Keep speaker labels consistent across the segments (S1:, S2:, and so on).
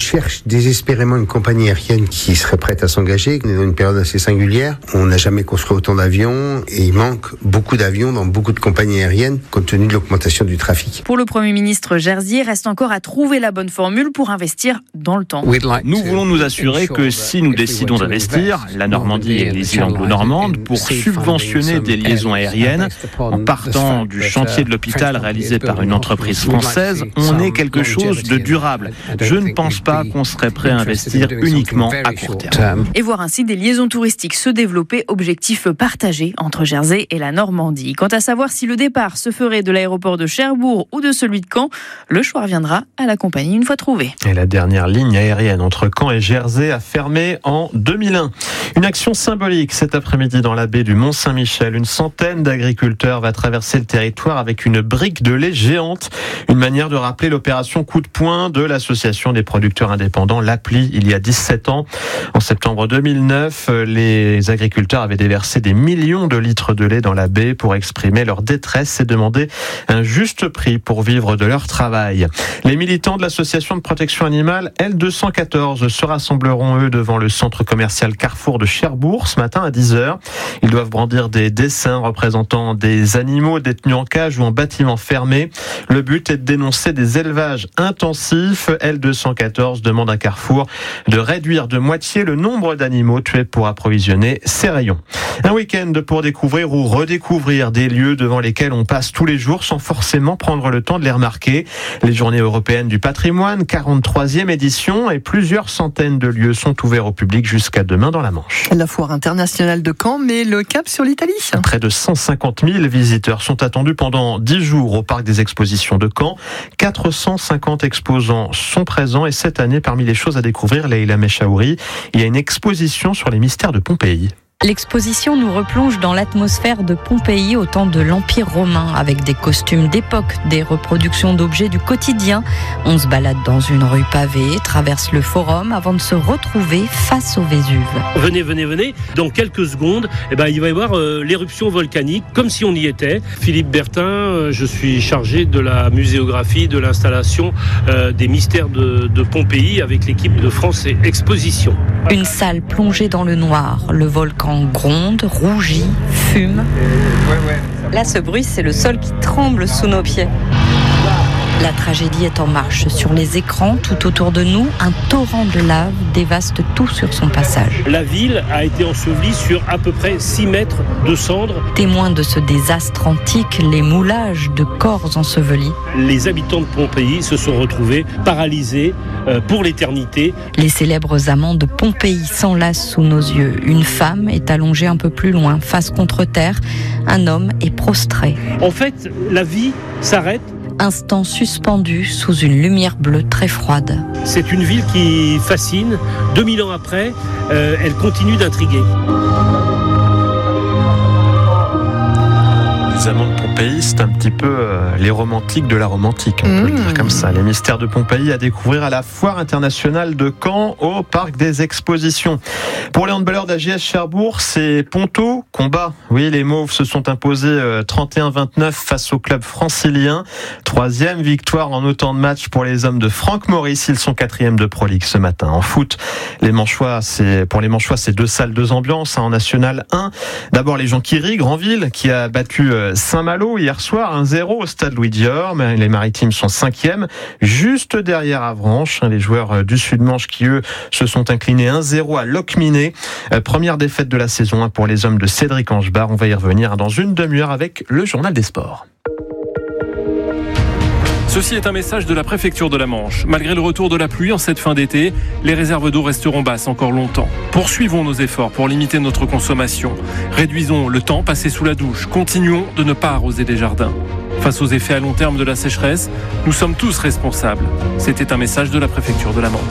S1: cherche désespérément une compagnie aérienne qui serait prête à s'engager. On est dans une période assez singulière. On n'a jamais construit autant d'avions et il manque beaucoup d'avions dans beaucoup de compagnies aériennes compte tenu de l'augmentation du trafic.
S2: Pour le Premier ministre Jerzy, reste encore à trouver la bonne formule pour investir dans le temps.
S3: Nous voulons nous assurer que si nous décidons d'investir, la Normandie et les îles anglo-normandes, pour subventionner des liaisons aériennes, en partant du chantier de l'hôpital réalisé par une entreprise française, on est quelque chose de durable. Je ne pense pas qu'on serait prêt à investir uniquement à court terme.
S2: Et voir ainsi des liaisons touristiques se développer, objectif partagé entre Jersey et la Normandie. Quant à savoir si le départ se ferait de l'aéroport de Cherbourg ou de celui de Caen, le choix reviendra à la compagnie une fois trouvé.
S4: Et la dernière ligne aérienne entre Caen et Jersey a fermé en 2001. Une action symbolique cet après-midi dans la baie du Mont-Saint-Michel. Une centaine d'agriculteurs va traverser le territoire avec une brique de lait géante. Une manière de rappeler l'opération coup de poing de l'association des producteurs indépendants, l'APLI, il y a 17 ans. En septembre 2009, les agriculteurs avaient déversé des millions de litres de lait dans la baie pour exprimer leur détresse et demander un juste prix pour vivre de leur travail. Les militants de l'association de protection animale L214 se rassembleront, eux, devant le centre commercial Carrefour de Cherbourg ce matin à 10h. Ils doivent brandir des dessins représentant des animaux détenus en cage ou en bâtiment fermé. Le but est de dénoncer des élevages intensifs. L214 demande à Carrefour de réduire de moitié le nombre d'animaux tués pour approvisionner ses rayons. Un week-end pour découvrir ou redécouvrir des lieux devant lesquels on passe tous les jours sans forcément prendre le temps de les remarquer. Les Journées européennes du patrimoine, 43e édition, et plusieurs centaines de lieux sont ouverts au public jusqu'à demain dans la Manche.
S5: La foire internationale de Caen met le cap sur l'Italie.
S4: Près de 150 000 visiteurs sont attendus pendant 10 jours au parc des expositions de Caen. 450 exposants sont présents et cette année, parmi les choses à découvrir, Leïla Mechaouri, il y a une exposition sur les mystères de Pompéi.
S6: L'exposition nous replonge dans l'atmosphère de Pompéi au temps de l'Empire romain, avec des costumes d'époque, des reproductions d'objets du quotidien. On se balade dans une rue pavée, traverse le forum avant de se retrouver face au Vésuve.
S7: Venez. Dans quelques secondes, il va y avoir l'éruption volcanique, comme si on y était. Philippe Bertin, je suis chargé de la muséographie, de l'installation des mystères de Pompéi avec l'équipe de France Exposition.
S6: Une salle plongée dans le noir, le volcan gronde, rougit, fume. Là, ce bruit, c'est le sol qui tremble sous nos pieds. La tragédie est en marche. Sur les écrans, tout autour de nous, un torrent de lave dévaste tout sur son passage.
S7: La ville a été ensevelie sur à peu près 6 mètres de cendres.
S6: Témoins de ce désastre antique, les moulages de corps ensevelis.
S7: Les habitants de Pompéi se sont retrouvés paralysés pour l'éternité.
S6: Les célèbres amants de Pompéi s'enlacent sous nos yeux. Une femme est allongée un peu plus loin, face contre terre. Un homme est prostré.
S7: En fait, la vie s'arrête.
S6: Instant suspendu sous une lumière bleue très froide.
S7: C'est une ville qui fascine. 2000 ans après, elle continue d'intriguer.
S4: Les amants de Pompéi, c'est un petit peu les romantiques de la romantique, on peut le dire comme ça. Les mystères de Pompéi à découvrir à la foire internationale de Caen au parc des expositions. Pour les handballeurs d'AJS Cherbourg, c'est Ponto combat. Oui, les Mauves se sont imposés 31-29 face au club francilien. 3e victoire en autant de matchs pour les hommes de Franck Maurice. Ils sont 4e de Pro League ce matin. En foot, pour les Manchois, c'est 2 salles, 2 ambiances. En National 1, d'abord les Jonquiry, Granville, qui a battu Saint-Malo hier soir 1-0 au stade Louis Dior. Les Maritimes sont 5e, juste derrière Avranches. Les joueurs du Sud-Manche qui, eux, se sont inclinés 1-0 à Locminé. Première défaite de la saison pour les hommes de Cédric Angebar. On va y revenir dans une demi-heure avec le journal des sports.
S8: Ceci est un message de la préfecture de la Manche. Malgré le retour de la pluie en cette fin d'été, les réserves d'eau resteront basses encore longtemps. Poursuivons nos efforts pour limiter notre consommation. Réduisons le temps passé sous la douche. Continuons de ne pas arroser des jardins. Face aux effets à long terme de la sécheresse, nous sommes tous responsables. C'était un message de la préfecture de la Manche.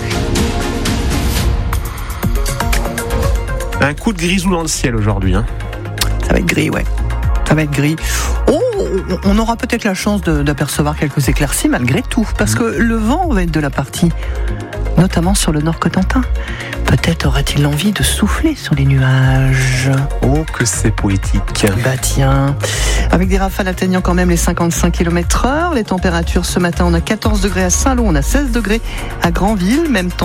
S4: Un coup de grisou dans le ciel aujourd'hui.
S5: Ça va être gris, ouais. Ça va être gris. On aura peut-être la chance d'apercevoir quelques éclaircies malgré tout, parce que le vent va être de la partie, notamment sur le Nord Cotentin. Peut-être aura-t-il l'envie de souffler sur les nuages.
S4: Oh, que c'est poétique.
S5: Bah tiens, avec des rafales atteignant quand même les 55 km/h. Les températures ce matin, on a 14 degrés à Saint-Lô, on a 16 degrés à Granville, même temps.